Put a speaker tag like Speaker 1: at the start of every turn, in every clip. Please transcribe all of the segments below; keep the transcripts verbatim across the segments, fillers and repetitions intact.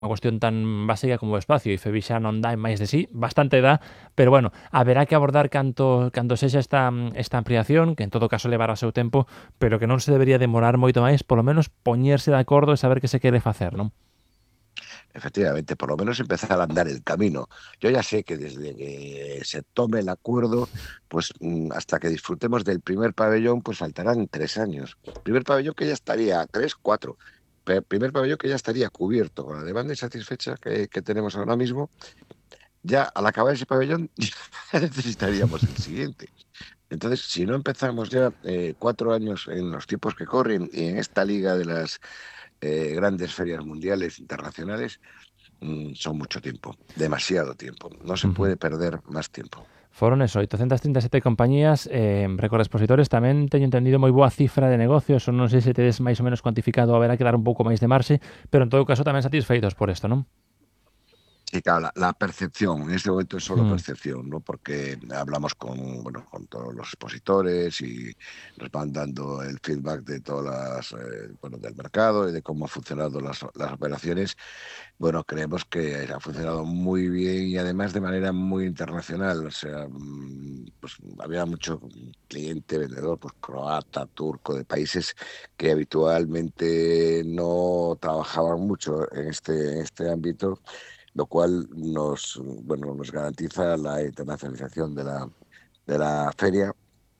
Speaker 1: cuestión tan básica como o espacio, e Feby xa non dá máis de sí, bastante dá, pero bueno, haberá que abordar canto canto sexa esta esta ampliación, que en todo caso levará o seu tempo, pero que non se debería demorar moito máis, polo menos poñerse de acordo e saber que se quere facer, non?
Speaker 2: Efectivamente, por lo menos empezar a andar el camino. Yo ya sé que desde que se tome el acuerdo, pues mm, hasta que disfrutemos del primer pabellón, pues faltarán tres años. Primer pabellón que ya estaría, tres, cuatro. Pe- Primer pabellón que ya estaría cubierto con la demanda insatisfecha que, que tenemos ahora mismo. Ya al acabar ese pabellón ya necesitaríamos el siguiente. Entonces, si no empezamos ya eh, cuatro años en los tiempos que corren y en esta liga de las eh, grandes ferias mundiales internacionales, Mm, son mucho tiempo, demasiado tiempo. No se
Speaker 1: Ujú.
Speaker 2: puede perder más tiempo.
Speaker 1: Foron eso, oitocentas trinta e sete compañías, eh, récord de expositores, tamén teño entendido moi boa cifra de negocios, ou non sei se tedes máis ou menos cuantificado, haberá que dar un pouco máis de marxe, pero en todo caso tamén satisfeitos por isto, non?
Speaker 2: Sí, claro, la, la percepción, en este momento es solo
Speaker 1: Mm.
Speaker 2: percepción, ¿no? Porque hablamos con, bueno, con todos los expositores y nos van dando el feedback de todas las, eh, bueno, del mercado y de cómo han funcionado las, las operaciones. Bueno, creemos que ha funcionado muy bien y además de manera muy internacional. O sea, mm, pues había mucho cliente, vendedor, pues croata, turco, de países que habitualmente no trabajaban mucho en este, en este ámbito, lo cual nos, bueno, nos garantiza la internacionalización de la, de la feria,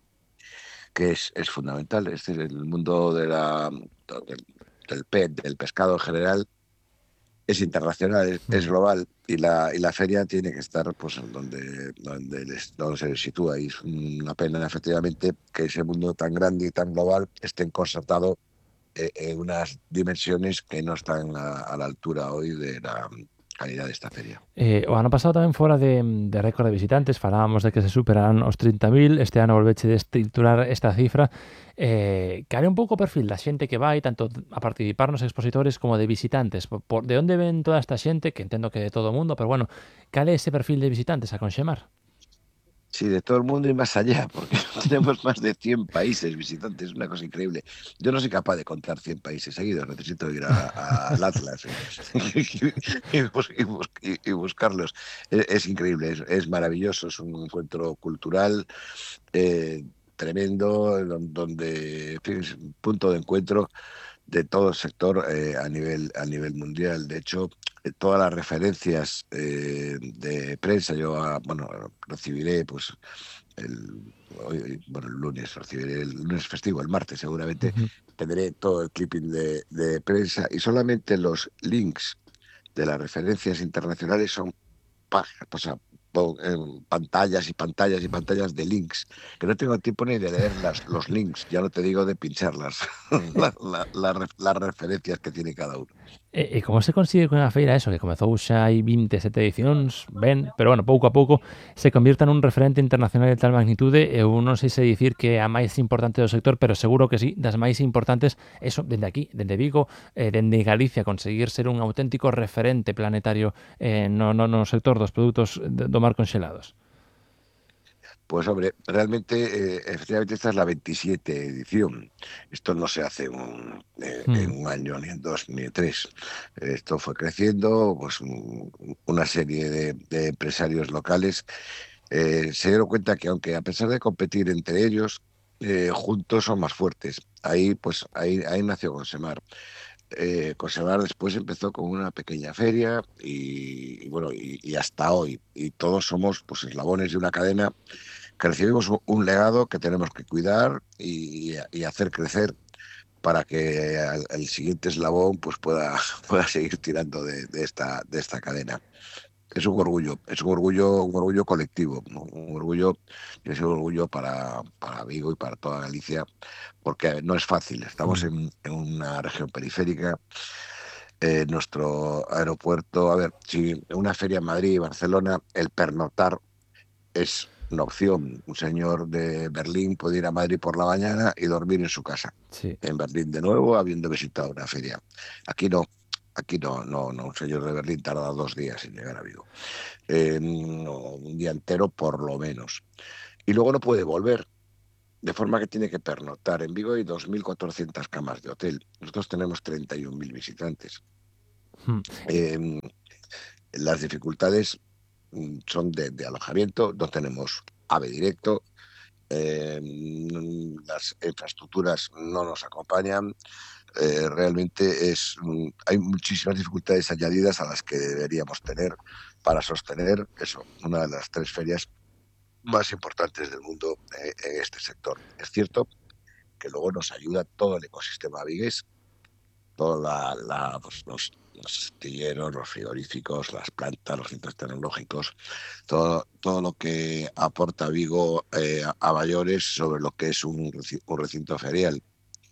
Speaker 2: que es, es fundamental. Es decir, el mundo de la, del, del P E T, del pescado en general, es internacional, es, es
Speaker 1: Mm.
Speaker 2: global y la, y la feria tiene que estar pues donde, donde, les- donde se sitúa. Y es una pena, efectivamente, que ese mundo tan grande y tan global esté constatado eh, en unas dimensiones que no están a, a la altura hoy de la calidad de esta feria.
Speaker 1: Eh, o ano pasado tamén fora de, de récord de visitantes, falábamos de que se superarán os trinta mil, este ano volveche de triturar esta cifra. Eh, cal é un pouco o perfil da xente que vai, tanto a participar nos expositores como de visitantes? Por, por, de onde ven toda esta xente, que entendo que de todo o mundo, pero bueno, cal é ese perfil de visitantes a Conxemar?
Speaker 2: Sí, de todo el mundo y más allá, porque tenemos más de cien países visitantes, una cosa increíble. Yo no soy capaz de contar cien países seguidos, necesito ir a- a- al Atlas y, y bus- y bus- y- y buscarlos. Es, es increíble, es, es maravilloso, es un encuentro cultural eh, tremendo, don- donde, en fin, es un punto de encuentro de todo el sector eh, a nivel, a nivel mundial. De hecho, eh, todas las referencias eh, de prensa, yo ah, bueno, recibiré pues el, hoy, bueno, el lunes, recibiré el lunes festivo, el martes seguramente,
Speaker 1: Ujú.
Speaker 2: tendré todo el clipping de, de prensa y solamente los links de las referencias internacionales son pa- o sea, pon- en pantallas y pantallas y pantallas de links, que no tengo tiempo ni de leer las, los links, ya no te digo de pincharlas, la- la- la ref- las referencias que tiene cada uno.
Speaker 1: E, e como se consigue con a feira eso, que comezou xa hai vinte e sete edicións, ben, pero bueno, pouco a pouco se convirta nun referente internacional de tal magnitude, eu non sei se dicir que é a máis importante do sector, pero seguro que sí, das máis importantes, eso, dende aquí, dende Vigo, eh, dende Galicia, conseguir ser un auténtico referente planetario eh, no, no, no sector dos produtos do mar conxelados.
Speaker 2: Pues hombre, realmente, eh, efectivamente, esta es la veintisiete edición. Esto no se hace un- eh,
Speaker 1: Hmm.
Speaker 2: en un año, ni en dos, ni en tres. Esto fue creciendo, pues un- una serie de, de empresarios locales eh, se dieron cuenta que aunque a pesar de competir entre ellos, eh, juntos son más fuertes. Ahí, pues, ahí, ahí nació Consemar. Eh, Consemar después empezó con una pequeña feria y, y bueno, y, y hasta hoy. Y todos somos, pues, eslabones de una cadena que recibimos un, un legado que tenemos que cuidar y, y hacer crecer para que el, el siguiente eslabón pues pueda, pueda seguir tirando de, de esta, de esta cadena. Es un orgullo, es un orgullo, un orgullo colectivo, ¿no? Un orgullo, es un orgullo para, para Vigo y para toda Galicia, porque no es fácil. Estamos
Speaker 1: Hmm.
Speaker 2: en, en una región periférica. Eh, nuestro aeropuerto, a ver, si en una feria en Madrid y Barcelona, el pernoctar es una opción. Un señor de Berlín puede ir a Madrid por la mañana y dormir en su casa,
Speaker 1: Sí.
Speaker 2: en Berlín de nuevo, habiendo visitado una feria. Aquí no, aquí no, no, no. Un señor de Berlín tarda dos días en llegar a Vigo. Eh, no, un día entero por lo menos. Y luego no puede volver. De forma que tiene que pernoctar. En Vigo hay dos mil cuatrocientas camas de hotel. Nosotros tenemos treinta y un mil visitantes.
Speaker 1: Mm.
Speaker 2: Eh, las dificultades mm, son de, de alojamiento, no tenemos AVE directo, eh, mm, las infraestructuras no nos acompañan, eh, realmente es, mm, hay muchísimas dificultades añadidas a las que deberíamos tener para sostener eso, una de las tres ferias más importantes del mundo eh, en este sector. Es cierto que luego nos ayuda todo el ecosistema vigués, toda la, la, pues, los, los astilleros, los frigoríficos, las plantas, los centros tecnológicos, todo, todo lo que aporta Vigo eh, a, a mayores sobre lo que es un, un recinto ferial.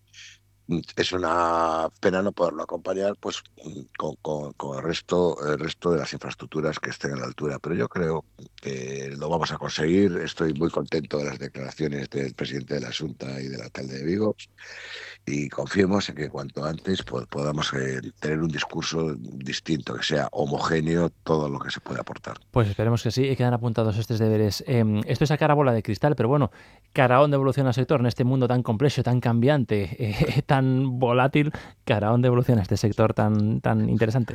Speaker 2: Es una pena no poderlo acompañar pues con, con, con el resto el resto de las infraestructuras que estén a la altura, pero yo creo que lo vamos a conseguir. Estoy muy contento de las declaraciones del presidente de la Xunta y del alcalde de Vigo y confiemos en que cuanto antes pues, podamos eh, tener un discurso distinto, que sea homogéneo todo lo que se puede aportar.
Speaker 1: Pues esperemos que sí, y quedan apuntados estos deberes. Eh, esto es sacar a bola de cristal, pero bueno, cara a dónde evoluciona el sector en este mundo tan complejo, tan cambiante, eh, tan volátil, cara a dónde evoluciona este sector tan, tan interesante.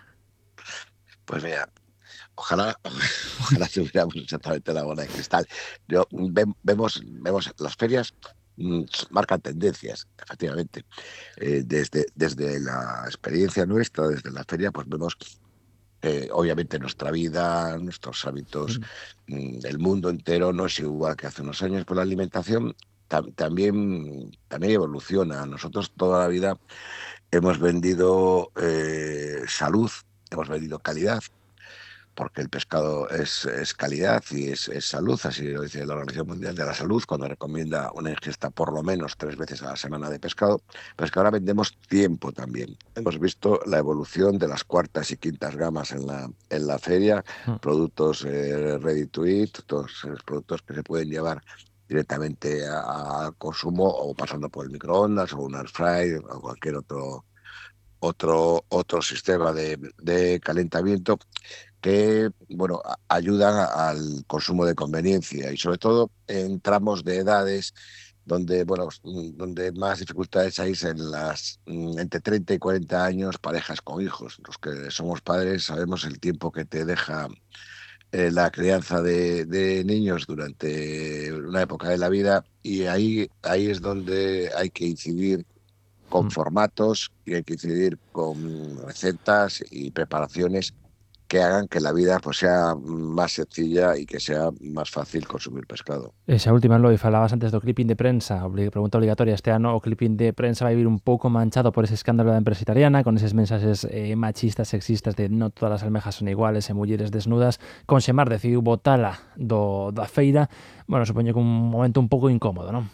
Speaker 2: Pues mira, ojalá, ojalá tuviéramos exactamente la bola de cristal. Yo, ve, vemos, vemos las ferias mm, marcan tendencias, efectivamente. Eh, desde, desde la experiencia nuestra, desde la feria, pues vemos eh, obviamente nuestra vida, nuestros hábitos,
Speaker 1: Mm.
Speaker 2: mm, el mundo entero no es igual que hace unos años, pero la alimentación tam- también, también evoluciona. Nosotros toda la vida hemos vendido eh, salud, hemos vendido calidad, porque el pescado es, es calidad y es, es salud, así lo dice la Organización Mundial de la Salud, cuando recomienda una ingesta por lo menos tres veces a la semana de pescado, pero es que ahora vendemos tiempo también. Hemos visto la evolución de las cuartas y quintas gamas en la, en la feria,
Speaker 1: Mm.
Speaker 2: productos eh, ready to eat, todos los productos que se pueden llevar directamente a, a consumo o pasando por el microondas o un air fry o cualquier otro otro, otro sistema de, de calentamiento que bueno, a- ayudan a- al consumo de conveniencia y sobre todo en tramos de edades donde, bueno, mm, donde más dificultades hay es en las mm, entre treinta y cuarenta años, parejas con hijos. Los que somos padres sabemos el tiempo que te deja eh, la crianza de, de niños durante una época de la vida y ahí, ahí es donde hay que incidir con
Speaker 1: Mm.
Speaker 2: formatos y hay que incidir con recetas y preparaciones que hagan que la vida pues, sea más sencilla y que sea más fácil consumir pescado.
Speaker 1: Esa última, Eloi, falabas antes do clipping de prensa, obli- pregunta obligatoria este ano, o clipping de prensa vai vir un pouco manchado por ese escándalo da empresa italiana, con eses mensaxes eh, machistas, sexistas de no todas as almejas son iguales e mulleres desnudas. Conxemar decidiu botala do, da feira, bueno, supoño que un momento un pouco incómodo, non?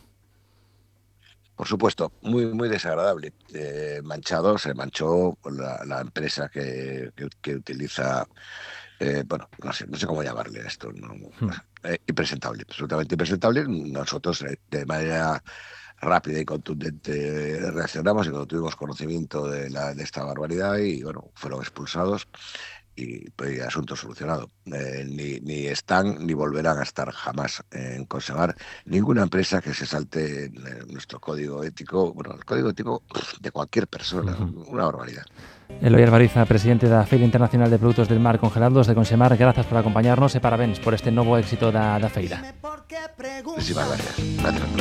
Speaker 2: Por supuesto, muy, muy desagradable. Eh, manchado, se manchó la, la empresa que, que, que utiliza, eh, bueno, no sé, no sé cómo llamarle esto, no, no
Speaker 1: Hmm.
Speaker 2: sé, eh, impresentable, absolutamente impresentable. Nosotros eh, de manera rápida y contundente reaccionamos y cuando tuvimos conocimiento de, la, de esta barbaridad y bueno, fueron expulsados y, pues, asunto solucionado. Eh, ni, ni están ni volverán a estar jamás en Consemar ninguna empresa que se salte en, eh, nuestro código ético, bueno, el código ético de cualquier persona, una barbaridad.
Speaker 1: Eloi Albariza, presidente da Feira Internacional de Produtos del Mar Congelados de Conxemar, grazas por acompañarnos e parabéns por este novo éxito da, da feira.
Speaker 2: Muchísimas gracias. Gracias.